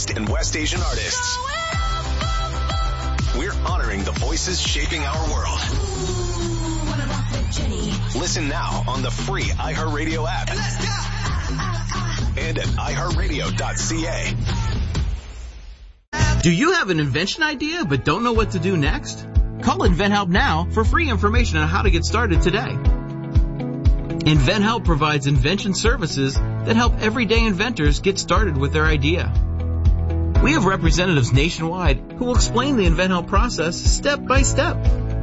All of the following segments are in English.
and West Asian artists. We're honoring the voices shaping our world. Listen now on the free iHeartRadio app and at iHeartRadio.ca. Do you have an invention idea but don't know what to do next? Call InventHelp now for free information on how to get started today. InventHelp provides invention services that help everyday inventors get started with their idea. We have representatives nationwide who will explain the InventHelp process step by step.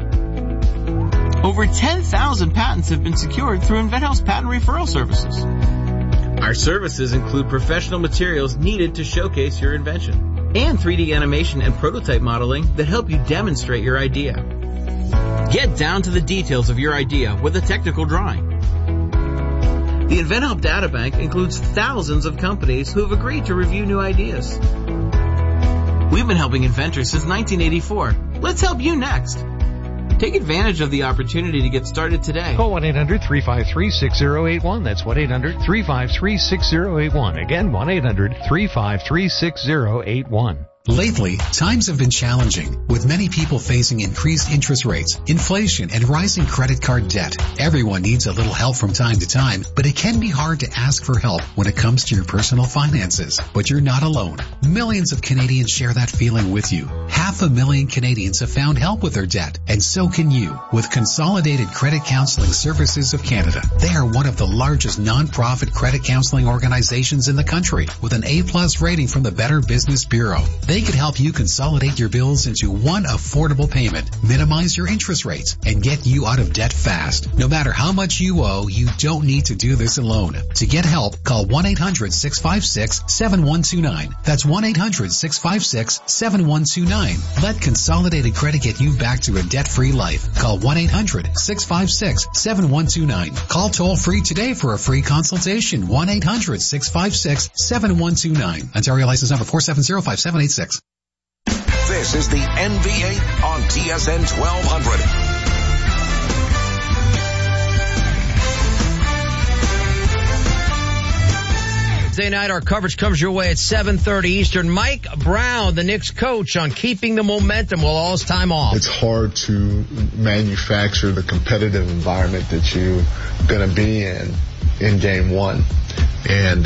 Over 10,000 patents have been secured through InventHelp's patent referral services. Our services include professional materials needed to showcase your invention and 3D animation and prototype modeling that help you demonstrate your idea. Get down to the details of your idea with a technical drawing. The InventHelp Databank includes thousands of companies who have agreed to review new ideas. We've been helping inventors since 1984. Let's help you next. Take advantage of the opportunity to get started today. Call 1-800-353-6081. That's 1-800-353-6081. Again, 1-800-353-6081. Lately, times have been challenging, with many people facing increased interest rates, inflation, and rising credit card debt. Everyone needs a little help from time to time, but it can be hard to ask for help when it comes to your personal finances. But you're not alone. Millions of Canadians share that feeling with you. 500,000 Canadians have found help with their debt, and so can you, with Consolidated Credit Counseling Services of Canada. They are one of the largest non-profit credit counseling organizations in the country, with an A+ rating from the Better Business Bureau. They can help you consolidate your bills into one affordable payment, minimize your interest rates, and get you out of debt fast. No matter how much you owe, you don't need to do this alone. To get help, call 1-800-656-7129. That's 1-800-656-7129. Let Consolidated Credit get you back to a debt-free life. Call 1-800-656-7129. Call toll-free today for a free consultation. 1-800-656-7129. Ontario license number 4705786. This is the NBA on TSN 1200. Wednesday night, our coverage comes your way at 7:30 Eastern. Mike Brown, the Knicks coach, on keeping the momentum while all his time off. It's hard to manufacture the competitive environment that you're going to be in game one. And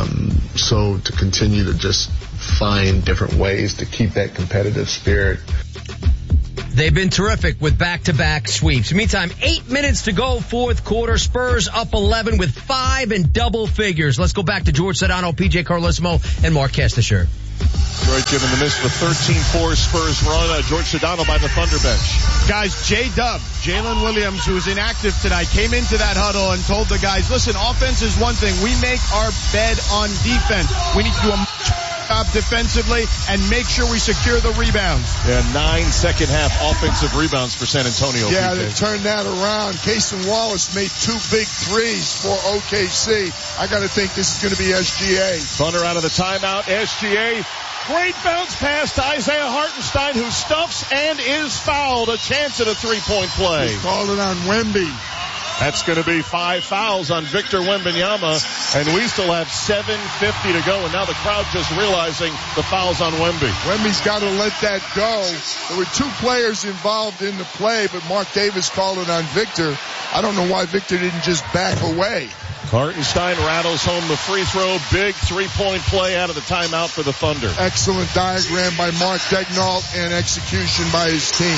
so to continue to just find different ways to keep that competitive spirit. They've been terrific with back-to-back sweeps. Meantime, 8 minutes to go, fourth quarter. Spurs up 11 with 5 in double figures. Let's go back to George Sedano, PJ Carlesimo, and Mark Castasher. Detroit given the miss of a 13-4 Spurs run. George Sedano by the Thunder bench. Guys, J-Dub, Jalen Williams, who was inactive tonight, came into that huddle and told the guys, listen, offense is one thing. We make our bed on defense. We need to do a much job defensively and make sure we secure the rebounds. Yeah, 9 second half offensive rebounds for San Antonio. Yeah, they turned that around. Cason Wallace made 2 big threes for OKC. I got to think this is going to be SGA. Thunder out of the timeout. SGA. Great bounce pass to Isaiah Hartenstein, who stuffs and is fouled. A chance at a three-point play. They called it on Wemby. That's going to be 5 fouls on Victor Wembanyama, and we still have 7:50 to go, and now the crowd just realizing the foul's on Wemby. Wemby's got to let that go. There were 2 players involved in the play, but Mark Davis called it on Victor. I don't know why Victor didn't just back away. Hartenstein rattles home the free throw. Big three-point play out of the timeout for the Thunder. Excellent diagram by Mark Daignault and execution by his team.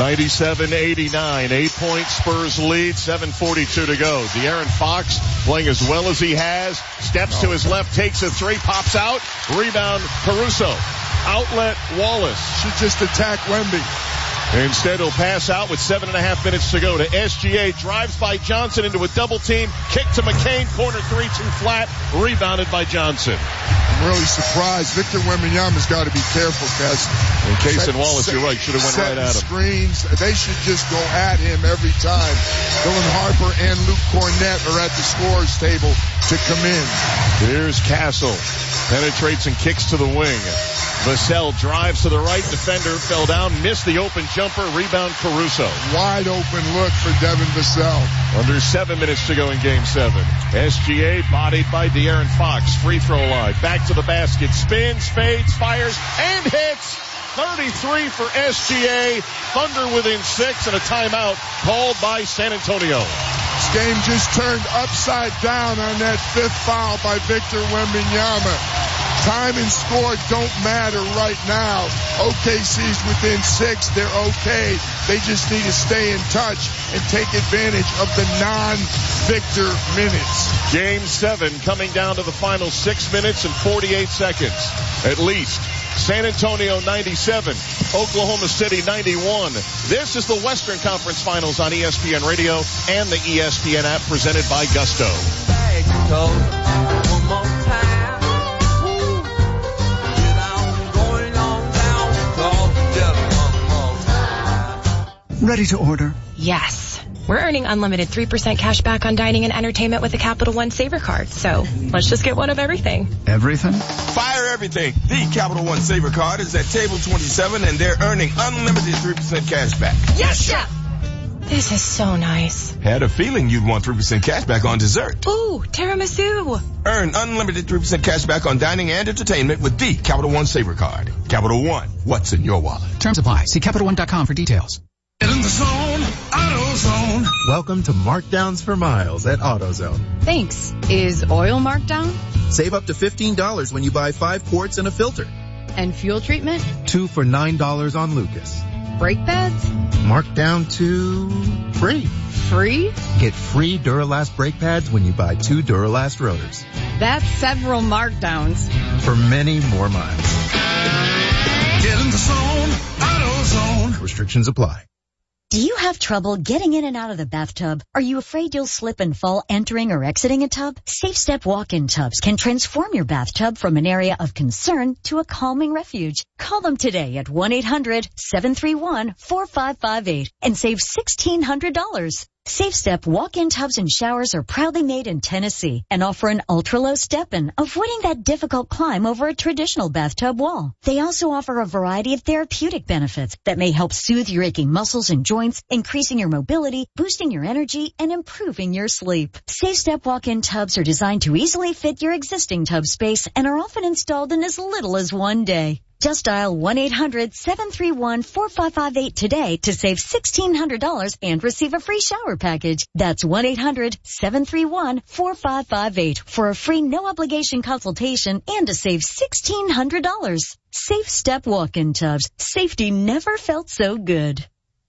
97-89. 8-point Spurs lead. 7:42 to go. De'Aaron Fox playing as well as he has. Steps to his left, takes a 3, pops out. Rebound Caruso. Outlet Wallace. Should just attack Wemby. Instead, he'll pass out with 7.5 minutes to go to SGA. Drives by Johnson into a double team. Kick to McCain. Corner 3, too flat. Rebounded by Johnson. I'm really surprised. Victor Wembanyama's got to be careful, Kes. In Cason Wallace, you're right. Should have went right at him. Screens. They should just go at him every time. Dylan Harper and Luke Cornett are at the scorer's table to come in. Here's Castle. Penetrates and kicks to the wing. Vassell drives to the right. Defender fell down, missed the open jumper. Rebound Caruso. Wide open look for Devin Vassell. Under 7 minutes to go in Game 7. SGA bodied by De'Aaron Fox. Free throw line. Back to the basket. Spins, fades, fires, and hits. 33 for SGA. Thunder within 6 and a timeout called by San Antonio. This game just turned upside down on that 5th foul by Victor Wembanyama. Time and score don't matter right now. OKC's within 6. They're okay. They just need to stay in touch and take advantage of the non-Victor minutes. Game 7 coming down to the final 6 minutes and 48 seconds. At least. San Antonio 97, Oklahoma City 91. This is the Western Conference Finals on ESPN Radio and the ESPN app presented by Gusto. Ready to order? Yes. We're earning unlimited 3% cash back on dining and entertainment with a Capital One Saver card. So let's just get one of everything. Everything? Fire everything. The Capital One Saver card is at table 27 and they're earning unlimited 3% cash back. Yes, Chef! This is so nice. Had a feeling you'd want 3% cash back on dessert. Ooh, tiramisu. Earn unlimited 3% cash back on dining and entertainment with the Capital One Saver card. Capital One, what's in your wallet? Terms apply. See CapitalOne.com for details. Get in the zone, AutoZone. Welcome to Markdowns for Miles at AutoZone. Thanks. Is oil marked down? Save up to $15 when you buy 5 quarts and a filter. And fuel treatment? 2 for $9 on Lucas. Brake pads? Marked down to free. Free? Get free Duralast brake pads when you buy 2 Duralast rotors. That's several markdowns. For many more miles. Get in the zone, AutoZone. Restrictions apply. Do you have trouble getting in and out of the bathtub? Are you afraid you'll slip and fall entering or exiting a tub? Safe Step walk-in tubs can transform your bathtub from an area of concern to a calming refuge. Call them today at 1-800-731-4558 and save $1,600. Safe Step walk-in tubs and showers are proudly made in Tennessee and offer an ultra-low step-in, avoiding that difficult climb over a traditional bathtub wall. They also offer a variety of therapeutic benefits that may help soothe your aching muscles and joints, increasing your mobility, boosting your energy, and improving your sleep. Safe Step walk-in tubs are designed to easily fit your existing tub space and are often installed in as little as 1 day. Just dial 1-800-731-4558 today to save $1,600 and receive a free shower package. That's 1-800-731-4558 for a free no-obligation consultation and to save $1,600. Safe Step walk-in tubs. Safety never felt so good.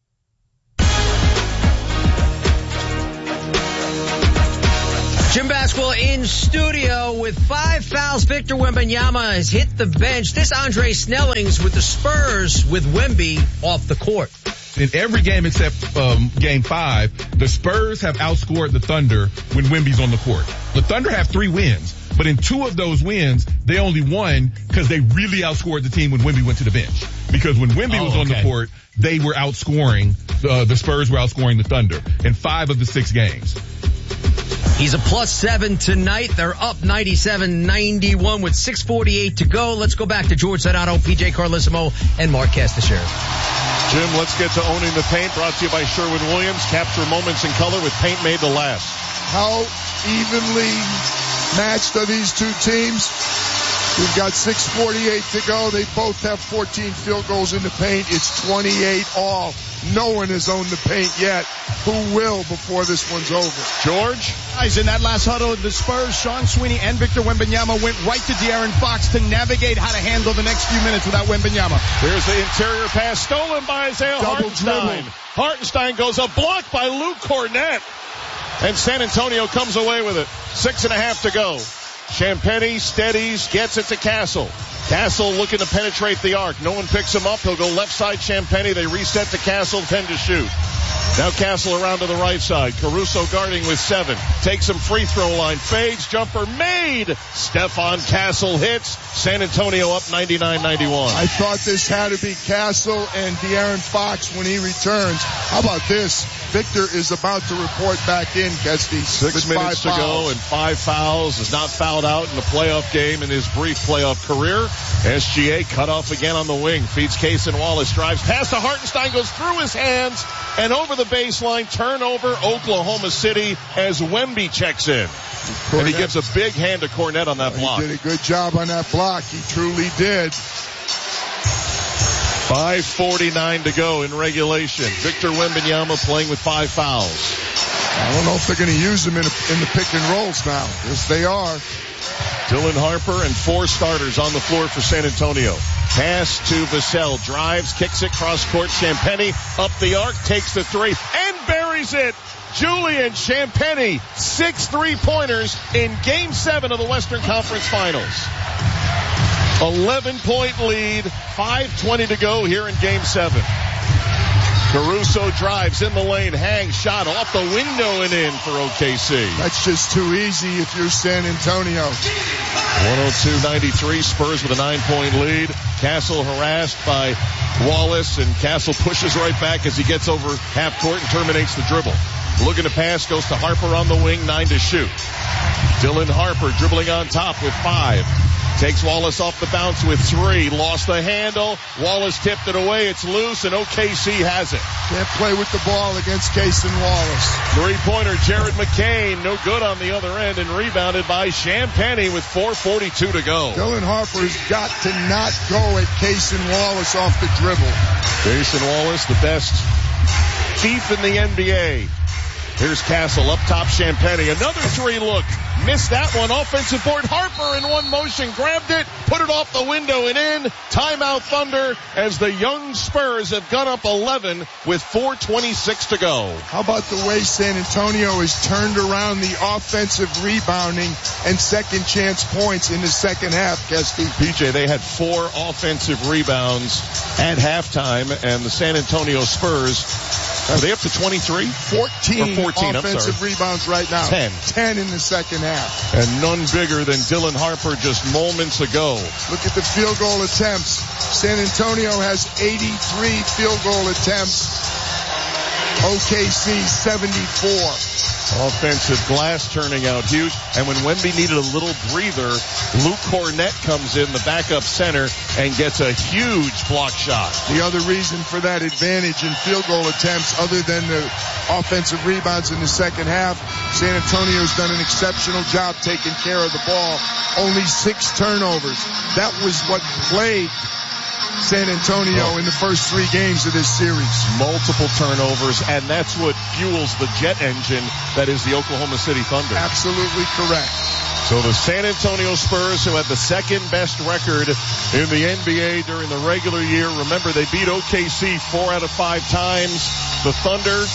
Jim Basketball in studio with 5 fouls. Victor Wembanyama has hit the bench. This Andre Snellings with the Spurs with Wemby off the court. In every game except Game 5, the Spurs have outscored the Thunder when Wemby's on the court. The Thunder have 3 wins, but in 2 of those wins, they only won because they really outscored the team when Wemby went to the bench. Because when Wemby was on the court, they were outscoring, the Spurs were outscoring the Thunder in 5 of the 6 games. He's a +7 tonight. They're up 97-91 with 6:48 to go. Let's go back to George Sedano, PJ Carlissimo, and Mark Castasciore. Jim, let's get to owning the paint. Brought to you by Sherwin-Williams. Capture moments in color with paint made to last. How evenly matched are these two teams? We've got 6:48 to go. They both have 14 field goals in the paint. It's 28 all. No one has owned the paint yet. Who will before this one's over? George? Guys, in that last huddle, the Spurs, Sean Sweeney and Victor Wembanyama went right to De'Aaron Fox to navigate how to handle the next few minutes without Wembanyama. Here's the interior pass stolen by Isaiah Hartenstein. Hartenstein goes up, blocked by Luke Cornett. And San Antonio comes away with it. 6.5 to go. Champagnie steadies, gets it to Castle. Castle looking to penetrate the arc. No one picks him up. He'll go left side Champagnie. They reset to Castle, 10 to shoot. Now Castle around to the right side. Caruso guarding with 7. Takes him free throw line. Fades. Jumper made. Stephon Castle hits. San Antonio up 99-91. I thought this had to be Castle and De'Aaron Fox when he returns. How about this? Victor is about to report back in, Kesty. 6 minutes to go and 5 fouls. Is not fouled out in the playoff game in his brief playoff career. SGA cut off again on the wing. Feeds Case and Wallace. Drives past to Hartenstein. Goes through his hands and over the baseline. Turnover Oklahoma City as Wemby checks in. Cornette. And he gives a big hand to Cornette on that block. He did a good job on that block. He truly did. 5:49 to go in regulation. Victor Wembanyama playing with 5 fouls. I don't know if they're going to use him in the pick and rolls now. Yes, they are. Dylan Harper and 4 starters on the floor for San Antonio. Pass to Vassell. Drives, kicks it cross court. Champagnie up the arc, takes the 3 and buries it. Julian Champagnie, 6 3-pointers in Game 7 of the Western Conference Finals. 11-point lead, 5:20 to go here in Game 7. Caruso drives in the lane, hangs, shot off the window and in for OKC. That's just too easy if you're San Antonio. 102-93, Spurs with a 9-point lead. Castle harassed by Wallace, and Castle pushes right back as he gets over half court and terminates the dribble. Looking to pass, goes to Harper on the wing, 9 to shoot. Dylan Harper dribbling on top with 5. Takes Wallace off the bounce with 3. Lost the handle. Wallace tipped it away. It's loose, and OKC has it. Can't play with the ball against Case and Wallace. 3-pointer, Jared McCain. No good on the other end, and rebounded by Champagnie with 4:42 to go. Dylan Harper's got to not go at Case and Wallace off the dribble. Case and Wallace, the best thief in the NBA. Here's Castle up top, Champagnie. Another 3 look. Missed that one. Offensive board. Harper in one motion. Grabbed it. Put it off the window and in. Timeout Thunder as the young Spurs have gone up 11 with 4:26 to go. How about the way San Antonio has turned around the offensive rebounding and second chance points in the second half, Kesty? PJ, they had 4 offensive rebounds at halftime, and the San Antonio Spurs, are they up to 23? 14 offensive rebounds right now. 10 in the second half. And none bigger than Dylan Harper just moments ago. Look at the field goal attempts. San Antonio has 83 field goal attempts. OKC 74. Offensive glass turning out huge. And when Wemby needed a little breather, Luke Cornette comes in, the backup center, and gets a huge block shot. The other reason for that advantage in field goal attempts, other than the offensive rebounds in the second half, San Antonio's done an exceptional job taking care of the ball. Only 6 turnovers. That was what plagued San Antonio in the first 3 games of this series. Multiple turnovers, and that's what fuels the jet engine that is the Oklahoma City Thunder. Absolutely correct. So the San Antonio Spurs, who had the second best record in the NBA during the regular year, remember they beat OKC 4 out of 5 times. The Thunder,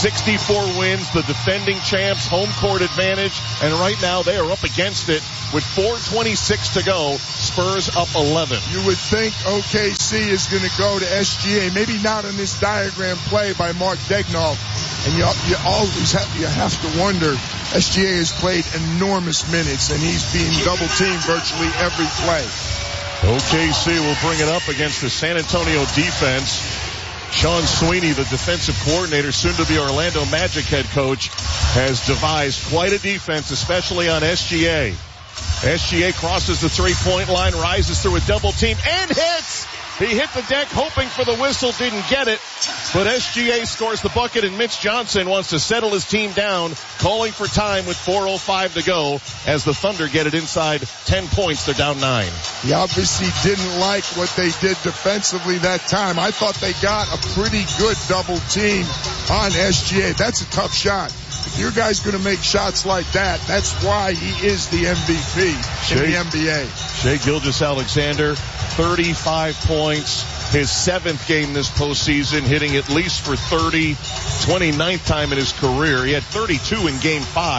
64 wins, the defending champs, home court advantage, and right now they are up against it with 4:26 to go. Spurs up 11. You would think OKC is going to go to SGA, maybe not on this diagram play by Mark Daigneault, and you always have to wonder. SGA has played enormous minutes, and he's being double-teamed virtually every play. OKC will bring it up against the San Antonio defense. Sean Sweeney, the defensive coordinator, soon to be Orlando Magic head coach, has devised quite a defense, especially on SGA. SGA crosses the 3-point line, rises through a double team, and hits! He hit the deck hoping for the whistle, didn't get it, but SGA scores the bucket, and Mitch Johnson wants to settle his team down, calling for time with 4:05 to go as the Thunder get it inside 10 points. They're down 9. He obviously didn't like what they did defensively that time. I thought they got a pretty good double team on SGA. That's a tough shot. If your guy's going to make shots like that, that's why he is the MVP in the NBA. Shai Gilgeous-Alexander, 35 points, his 7th game this postseason, hitting at least for 30, 29th time in his career. He had 32 in Game 5.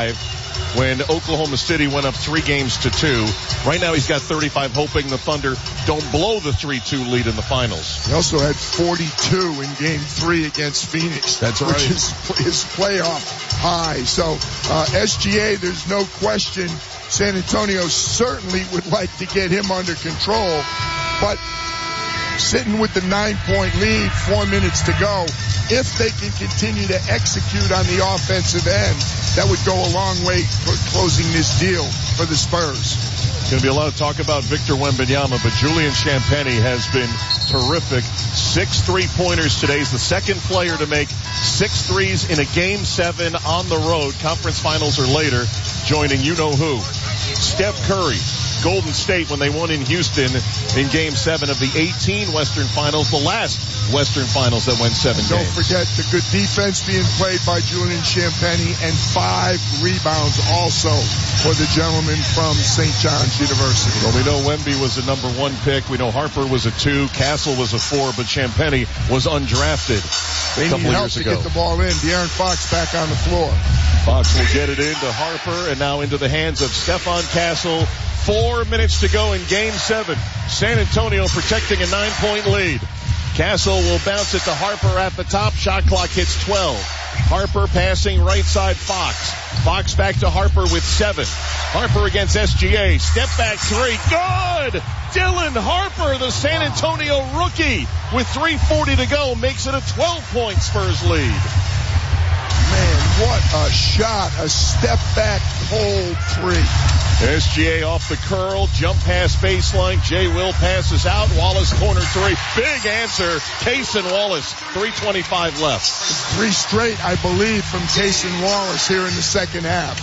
when Oklahoma City went up 3-2. Right now he's got 35, hoping the Thunder don't blow the 3-2 lead in the finals. He also had 42 in Game 3 against Phoenix. That's right. Which is his playoff high. So SGA, there's no question, San Antonio certainly would like to get him under control. But sitting with the 9-point lead, 4 minutes to go, if they can continue to execute on the offensive end, that would go a long way for closing this deal for the Spurs. Going to be a lot of talk about Victor Wembanyama, but Julian Champagnie has been terrific. 6 3-pointers today. He's the second player to make 6 threes in a Game 7 on the road. Conference finals or later, joining you-know-who. Steph Curry, Golden State, when they won in Houston in Game 7 of the 18 Western Finals, the last Western Finals that went 7 Don't games. forget the good defense being played by Julian Champagnie and 5 rebounds also for the gentleman from St. John's University. Well, we know Wemby was a number 1 pick. We know Harper was a 2. Castle was a 4, but Champagnie was undrafted They a couple need of help years to ago. get the ball in. De'Aaron Fox back on the floor. Fox will get it into Harper and now into the hands of Stephon Castle. 4 minutes to go in Game 7. San Antonio protecting a 9-point lead. Castle will bounce it to Harper at the top. Shot clock hits 12. Harper passing right side Fox. Fox back to Harper with 7. Harper against SGA. Step back 3. Good! Dylan Harper, the San Antonio rookie, with 3:40 to go, makes it a 12-point Spurs lead. Man, what a shot. A step back cold 3. SGA off the curl, jump pass baseline. Jay Will passes out. Wallace corner 3. Big answer. Cason Wallace. 3:25 left. 3 straight, I believe, from Cason Wallace here in the second half.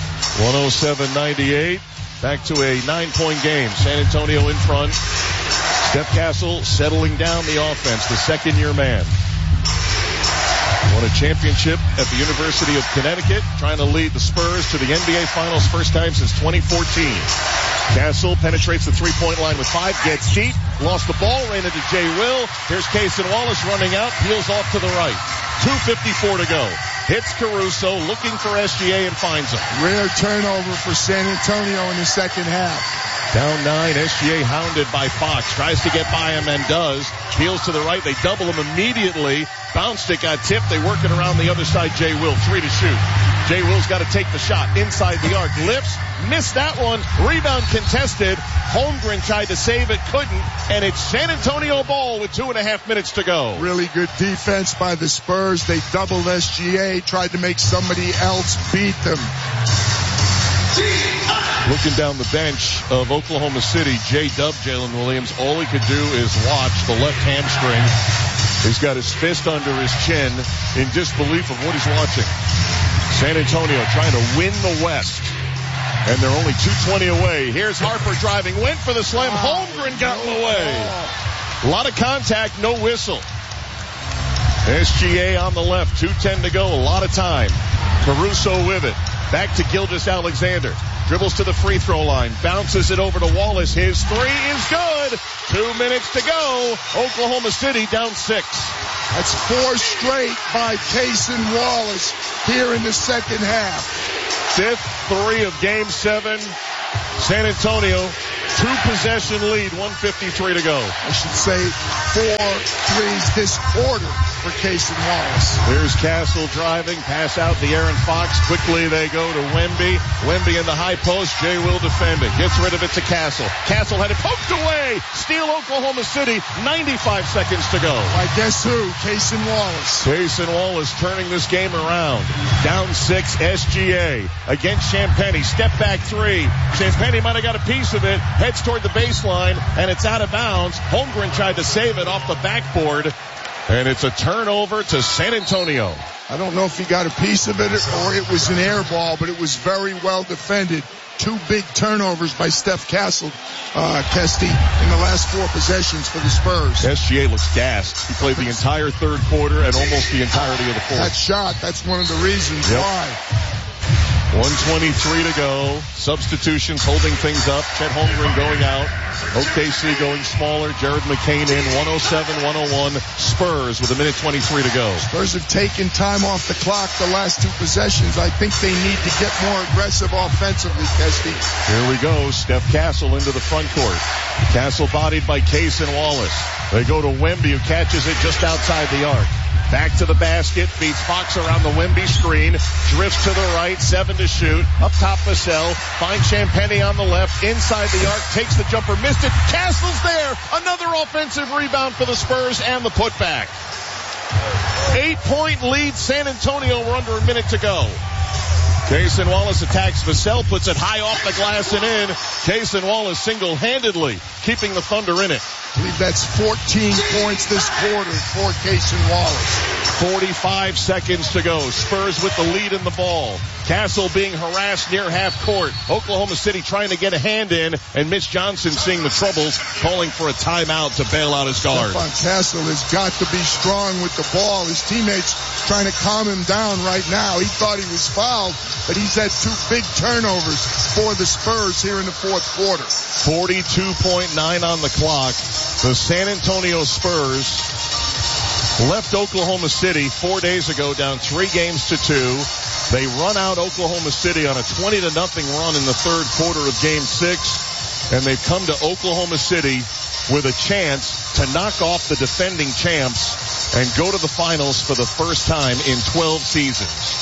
107-98. Back to a 9-point game. San Antonio in front. Steph Castle settling down the offense. The second-year man. Won a championship at the University of Connecticut, trying to lead the Spurs to the NBA Finals first time since 2014. Castle penetrates the 3-point line with 5, gets deep, lost the ball, ran into Jay Will. Here's Cason Wallace running out, peels off to the right. 2:54 to go. Hits Caruso, looking for SGA and finds him. Rare turnover for San Antonio in the second half. Down 9, SGA hounded by Fox. Tries to get by him and does. Peels to the right. They double him immediately. Bounced it, got tipped. They work it around the other side. Jay Will, 3 to shoot. Jay Will's got to take the shot inside the arc. Lifts, missed that one. Rebound contested. Holmgren tried to save it, couldn't. And it's San Antonio ball with 2.5 minutes to go. Really good defense by the Spurs. They doubled SGA, tried to make somebody else beat them. Looking down the bench of Oklahoma City, J-Dub, Jalen Williams, all he could do is watch the left hamstring. He's got his fist under his chin in disbelief of what he's watching. San Antonio trying to win the West. And they're only 2:20 away. Here's Harper driving, went for the slam. Holmgren got in the way. A lot of contact, no whistle. SGA on the left, 2:10 to go, a lot of time. Caruso with it. Back to Gilgeous-Alexander. Dribbles to the free throw line. Bounces it over to Wallace. His 3 is good. 2 minutes to go. Oklahoma City down 6. That's 4 straight by Cason Wallace here in the second half. 5th 3 of Game 7. San Antonio, 2-possession lead, 1:53 to go. I should say 4 threes this quarter for Cason Wallace. Here's Castle driving, pass out to Aaron Fox. Quickly they go to Wemby. Wemby in the high post. Jay Will defending. Gets rid of it to Castle. Castle had it poked away. Steal Oklahoma City. 95 seconds to go. I guess who? Cason Wallace. Cason Wallace turning this game around. Down 6, SGA against Champagnie. Step back 3. Champagnie might have got a piece of it. Heads toward the baseline, and it's out of bounds. Holmgren tried to save it off the backboard, and it's a turnover to San Antonio. I don't know if he got a piece of it or it was an air ball, but it was very well defended. 2 big turnovers by Steph Castle, Kesty, in the last 4 possessions for the Spurs. SGA looks gassed. He played the entire third quarter and almost the entirety of the fourth. That shot, that's one of the reasons why. 1:23 to go. Substitutions holding things up. Chet Holmgren going out. OKC going smaller. Jared McCain in. 107-101. Spurs with 1:23 to go. Spurs have taken time off the clock the last two possessions. I think they need to get more aggressive offensively, Kesty. Here we go. Steph Castle into the front court. Castle bodied by Cason Wallace. They go to Wemby, who catches it just outside the arc. Back to the basket, beats Fox around the Wemby screen, drifts to the right, 7 to shoot, up top Vassell, finds Champagnie on the left, inside the arc, takes the jumper, missed it, Castle's there, another offensive rebound for the Spurs and the putback. 8-point lead, San Antonio, we're under a minute to go. Cason Wallace attacks Vassell, puts it high off the glass and in. Cason Wallace single-handedly keeping the Thunder in it. I believe that's 14 points this quarter for Cason Wallace. 45 seconds to go. Spurs with the lead in the ball. Castle being harassed near half court. Oklahoma City trying to get a hand in, and Mitch Johnson seeing the troubles, calling for a timeout to bail out his guard. Stephon Castle has got to be strong with the ball. His teammates trying to calm him down right now. He thought he was fouled, but he's had 2 big turnovers for the Spurs here in the fourth quarter. 42.9 on the clock. The San Antonio Spurs left Oklahoma City 4 days ago down 3-2. They run out Oklahoma City on a 20-0 run in the third quarter of Game 6, and they've come to Oklahoma City with a chance to knock off the defending champs and go to the finals for the first time in 12 seasons.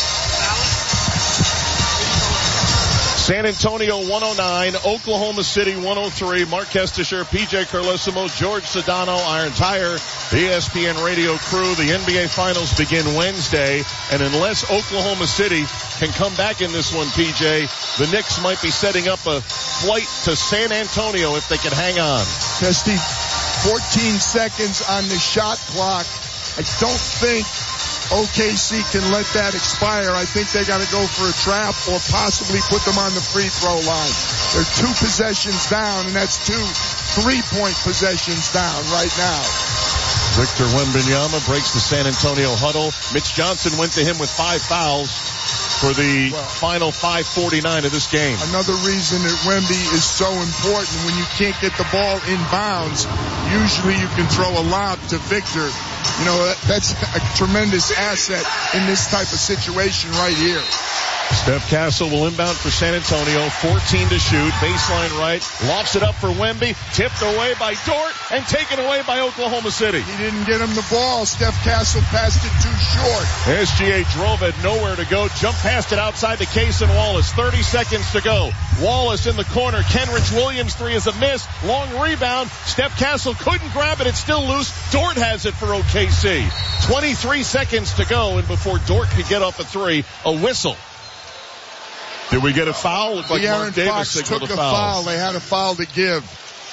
San Antonio 109, Oklahoma City 103. Mark Kestisher, PJ Carlesimo, George Sedano, our entire ESPN radio crew. The NBA Finals begin Wednesday, and unless Oklahoma City can come back in this one, PJ, the Knicks might be setting up a flight to San Antonio if they can hang on. Kesty, 14 seconds on the shot clock. I don't think OKC can let that expire. I think they got to go for a trap or possibly put them on the free throw line. They're 2 possessions down, and that's 2 3-point possessions down right now. Victor Wembanyama breaks the San Antonio huddle. Mitch Johnson went to him with 5 fouls for the final 5:49 of this game. Another reason that Wemby is so important, when you can't get the ball in bounds, usually you can throw a lob to Victor. You know, that's a tremendous asset in this type of situation right here. Steph Castle will inbound for San Antonio, 14 to shoot, baseline right, lofts it up for Wemby, tipped away by Dort, and taken away by Oklahoma City. He didn't get him the ball. Steph Castle passed it too short. SGA drove it, nowhere to go, jumped past it outside to Cason Wallace, 30 seconds to go. Wallace in the corner, Kenrich Williams, 3 is a miss, long rebound, Steph Castle couldn't grab it, it's still loose, Dort has it for OKC. 23 seconds to go, and before Dort could get off a 3, a whistle. Did we get a foul? Looked like Mark Davis signaled a foul. They had a foul to give.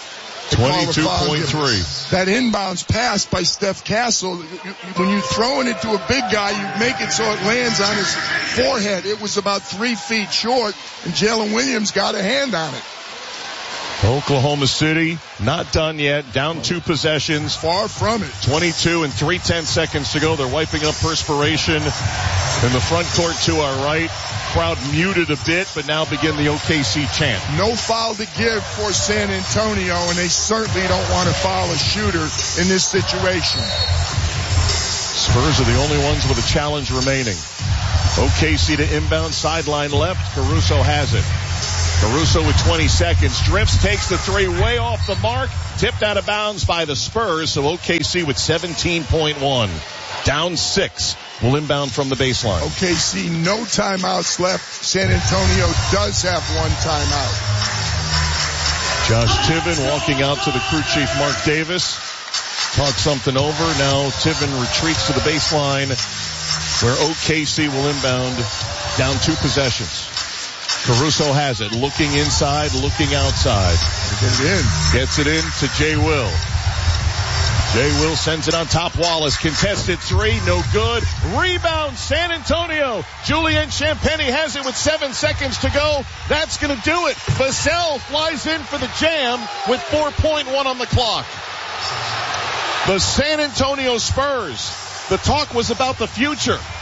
22.3. That inbounds pass by Steph Castle, when you throw it to a big guy, you make it so it lands on his forehead. It was about 3 feet short, and Jalen Williams got a hand on it. Oklahoma City not done yet, down 2 possessions. Far from it. 22 and 3/10 seconds to go. They're wiping up perspiration in the front court to our right. Crowd muted a bit, but now begin the OKC chant. No foul to give for San Antonio, and they certainly don't want to foul a shooter in this situation. Spurs are the only ones with a challenge remaining. OKC to inbound, sideline left. Caruso has it. Caruso with 20 seconds, drifts, takes the 3 way off the mark, tipped out of bounds by the Spurs, so OKC with 17.1. Down 6, will inbound from the baseline. OKC, no timeouts left. San Antonio does have 1 timeout. Josh Tiven walking out to the crew chief Mark Davis, talk something over. Now Tiven retreats to the baseline where OKC will inbound, down 2 possessions. Caruso has it, looking inside, looking outside. Gets it in to Jay Will. Jay Will sends it on top. Wallace contested 3, no good. Rebound, San Antonio. Julian Champagnie has it with 7 seconds to go. That's going to do it. Vassell flies in for the jam with 4.1 on the clock. The San Antonio Spurs. The talk was about the future.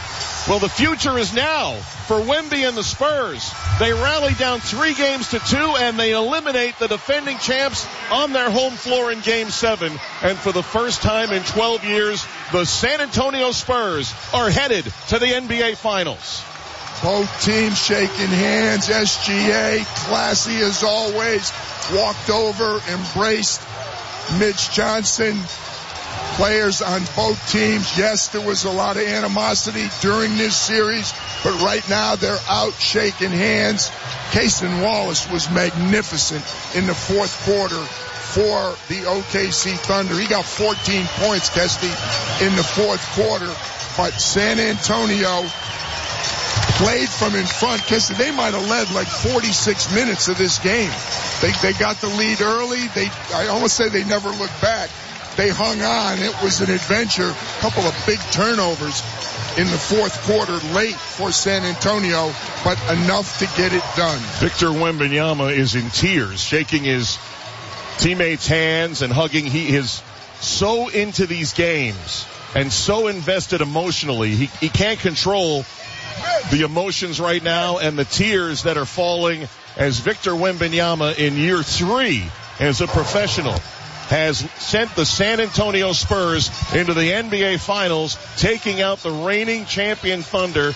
Well, the future is now for Wemby and the Spurs. They rally down 3-2, and they eliminate the defending champs on their home floor in Game 7. And for the first time in 12 years, the San Antonio Spurs are headed to the NBA Finals. Both teams shaking hands. SGA, classy as always, walked over, embraced Mitch Johnson. Players on both teams, yes, there was a lot of animosity during this series, but right now they're out shaking hands. Cason Wallace was magnificent in the fourth quarter for the OKC Thunder. He got 14 points, Kesty, in the fourth quarter, but San Antonio played from in front. Kesty, they might have led like 46 minutes of this game. They got the lead early. I almost say they never looked back. They hung on. It was an adventure. A couple of big turnovers in the fourth quarter late for San Antonio, but enough to get it done. Victor Wembanyama is in tears, shaking his teammates' hands and hugging. He is so into these games and so invested emotionally. He can't control the emotions right now and the tears that are falling as Victor Wembanyama in year 3 as a professional has sent the San Antonio Spurs into the NBA Finals, taking out the reigning champion Thunder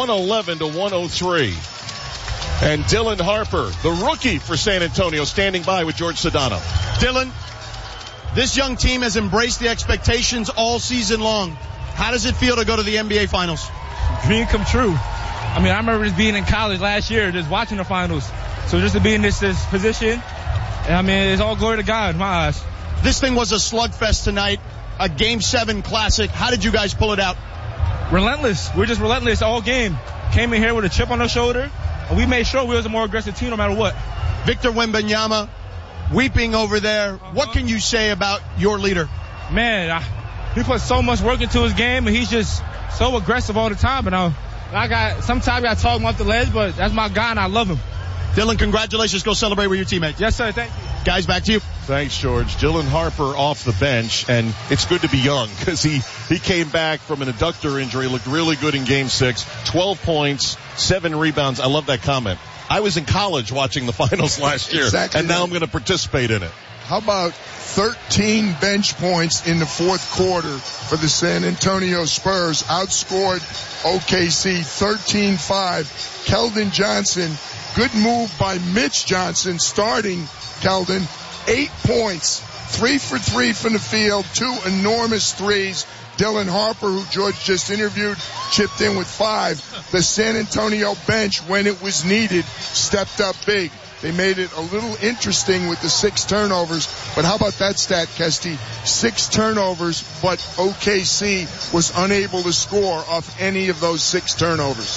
111-103. And Dylan Harper, the rookie for San Antonio, standing by with George Sedano. Dylan, this young team has embraced the expectations all season long. How does it feel to go to the NBA Finals? Dream come true. I mean, I remember just being in college last year, just watching the finals. So just to be in this position, I mean, it's all glory to God in my eyes. This thing was a slugfest tonight, a Game 7 classic. How did you guys pull it out? Relentless. We're just relentless all game. Came in here with a chip on our shoulder, and we made sure we was a more aggressive team no matter what. Victor Wembanyama weeping over there. What can you say about your leader? Man, he put so much work into his game, and he's just so aggressive all the time. And sometimes I talk him off the ledge, but that's my guy, and I love him. Dylan, congratulations. Go celebrate with your teammates. Yes, sir. Thank you. Guys, back to you. Thanks, George. Dylan Harper off the bench, and it's good to be young because he came back from an adductor injury, looked really good in Game 6, 12 points, 7 rebounds. I love that comment. I was in college watching the finals last year, exactly, and now I'm going to participate in it. How about 13 bench points in the fourth quarter for the San Antonio Spurs? Outscored OKC 13-5. Keldon Johnson, good move by Mitch Johnson, starting Keldon. 8 points, 3 for 3 from the field, 2 enormous threes. Dylan Harper, who George just interviewed, chipped in with 5. The San Antonio bench, when it was needed, stepped up big. They made it a little interesting with the 6 turnovers, but how about that stat, Kesty? 6 turnovers, but OKC was unable to score off any of those 6 turnovers.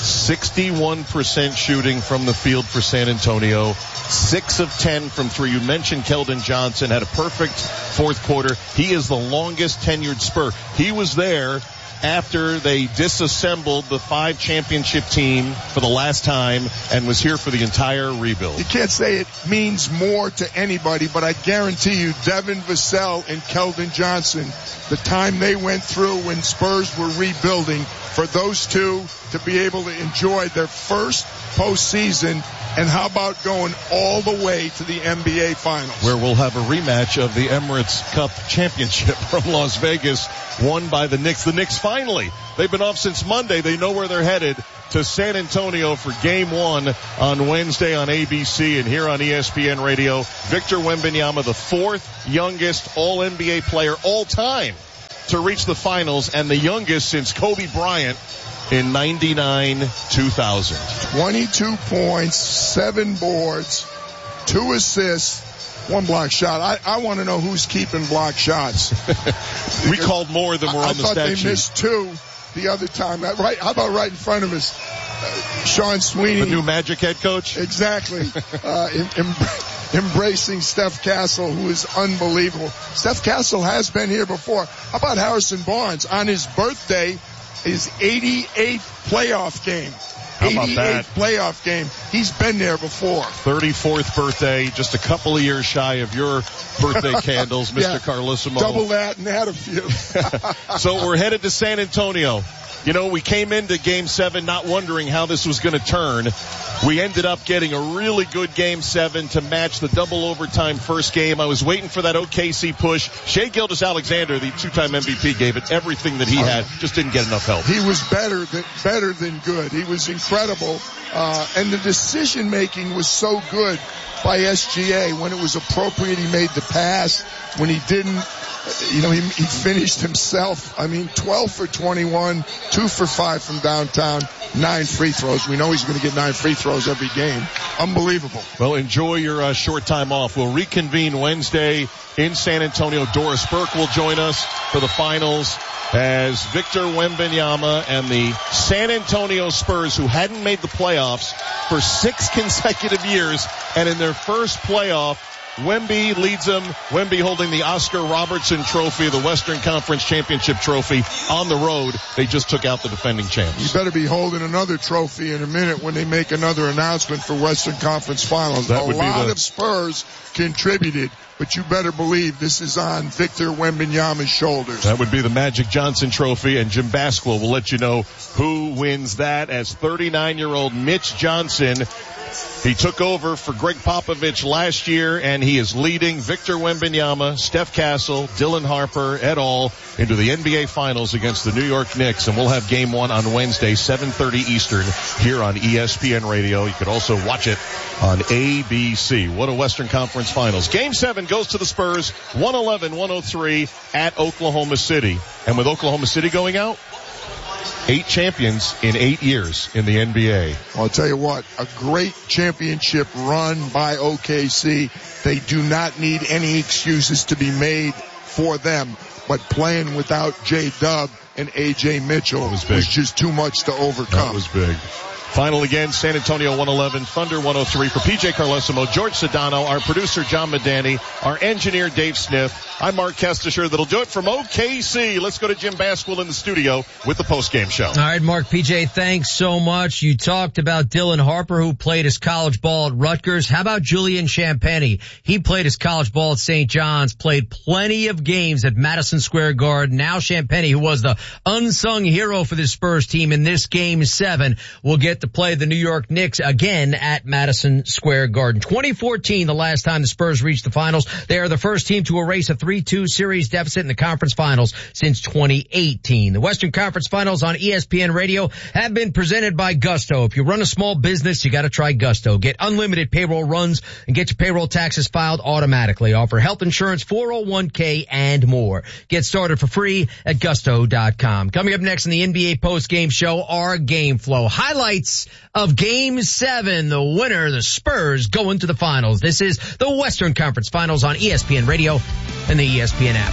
61% shooting from the field for San Antonio, 6 of 10 from 3. You mentioned Keldon Johnson had a perfect fourth quarter. He is the longest tenured Spur. He was there after they disassembled the 5 championship team for the last time and was here for the entire rebuild. You can't say it means more to anybody, but I guarantee you Devin Vassell and Keldon Johnson, the time they went through when Spurs were rebuilding, for those two to be able to enjoy their first postseason, and how about going all the way to the NBA Finals? Where we'll have a rematch of the Emirates Cup championship from Las Vegas, won by the Knicks. The Knicks finally, they've been off since Monday. They know where they're headed, to San Antonio for Game 1 on Wednesday on ABC and here on ESPN Radio. Victor Wembanyama, the 4th youngest All-NBA player all time to reach the finals, and the youngest since Kobe Bryant in 99-2000. 22 points, 7 boards, 2 assists, 1 block shot. I want to know who's keeping block shots. We called more than were on the stat sheet. I thought they missed 2 the other time. Right? How about right in front of us? Sean Sweeney. The new Magic head coach? Exactly. Embracing Steph Castle, who is unbelievable. Steph Castle has been here before. How about Harrison Barnes? On his birthday, his 88th playoff game. How about that? 88th playoff game. He's been there before. 34th birthday, just a couple of years shy of your birthday candles, Mr. Yeah, Carlissimo. double that and had a few. So we're headed to San Antonio. You know, we came into Game 7 not wondering how this was going to turn. We ended up getting a really good Game 7 to match the double overtime first game. I was waiting for that OKC push. Shai Gilgeous-Alexander, the two-time MVP, gave it everything that he had, just didn't get enough help. He was better than good. He was incredible. And the decision making was so good by SGA. When it was appropriate, he made the pass. When he didn't, he finished himself. 12 for 21, 2 for 5 from downtown, 9 free throws. We know he's going to get 9 free throws every game. Unbelievable. Well, enjoy your short time off. We'll reconvene Wednesday in San Antonio. Doris Burke will join us for the finals as Victor Wembanyama and the San Antonio Spurs, who hadn't made the playoffs for 6 consecutive years, and in their first playoff, Wemby leads them. Wemby holding the Oscar Robertson Trophy, the Western Conference Championship Trophy, on the road. They just took out the defending champs. You better be holding another trophy in a minute when they make another announcement for Western Conference Finals. A lot of Spurs contributed, but you better believe this is on Victor Wembanyama's shoulders. That would be the Magic Johnson Trophy, and Jim Basquill will let you know who wins that as 39-year-old Mitch Johnson. He took over for Greg Popovich last year, and he is leading Victor Wembanyama, Steph Castle, Dylan Harper, et al. into the NBA Finals against the New York Knicks. And we'll have Game 1 on Wednesday, 7:30 Eastern, here on ESPN Radio. You could also watch it on ABC. What a Western Conference Finals. Game 7 goes to the Spurs, 111-103 at Oklahoma City. And with Oklahoma City going out, 8 champions in 8 years in the NBA. Well, I'll tell you what, a great championship run by OKC. They do not need any excuses to be made for them, but playing without J-Dub and A.J. Mitchell was just too much to overcome. That was big. Final again, San Antonio 111, Thunder 103. For PJ Carlesimo, George Sedano, our producer John Medani, our engineer Dave Smith. I'm Mark Kestisher. That'll do it from OKC. Let's go to Jim Basquill in the studio with the postgame show. All right, Mark, PJ, thanks so much. You talked about Dylan Harper, who played his college ball at Rutgers. How about Julian Champagnie? He played his college ball at St. John's, played plenty of games at Madison Square Garden. Now Champagnie, who was the unsung hero for the Spurs team in this Game 7, will get to play the New York Knicks again at Madison Square Garden. 2014, the last time the Spurs reached the finals. They are the first team to erase a 3-2 series deficit in the conference finals since 2018. The Western Conference Finals on ESPN Radio have been presented by Gusto. If you run a small business, you got to try Gusto. Get unlimited payroll runs and get your payroll taxes filed automatically. Offer health insurance, 401k, and more. Get started for free at gusto.com. Coming up next in the NBA postgame show, our game flow. Highlights of Game 7. The winner, the Spurs, going to the finals. This is the Western Conference Finals on ESPN Radio and the ESPN app.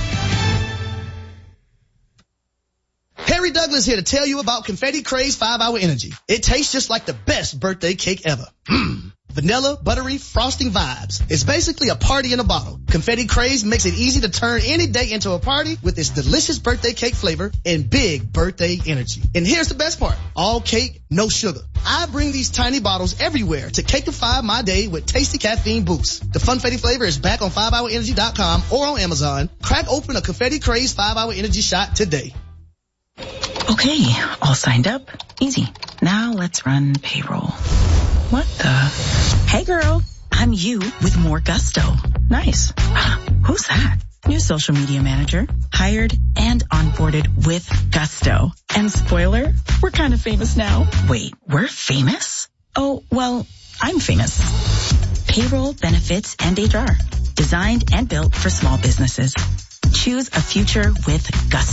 Harry Douglas here to tell you about Confetti Craze 5-Hour Energy. It tastes just like the best birthday cake ever. Vanilla, buttery, frosting vibes. It's basically a party in a bottle. Confetti Craze makes it easy to turn any day into a party with its delicious birthday cake flavor and big birthday energy. And here's the best part. All cake, no sugar. I bring these tiny bottles everywhere to cakeify my day with tasty caffeine boost. The Funfetti flavor is back on 5hourenergy.com or on Amazon. Crack open a Confetti Craze 5-Hour Energy shot today. Okay, all signed up. Easy. Now let's run payroll. What the? Hey girl, I'm you with more Gusto. Nice. Who's that? New social media manager, hired and onboarded with Gusto. And spoiler, we're kind of famous now. Wait, we're famous? Oh, well, I'm famous. Payroll, benefits, and HR. Designed and built for small businesses. Choose a future with Gusto.